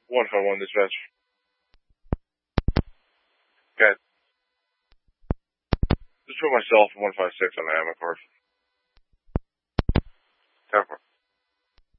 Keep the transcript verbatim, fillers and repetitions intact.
one five one dispatch. Okay. Just put myself and one five six on the ammo card.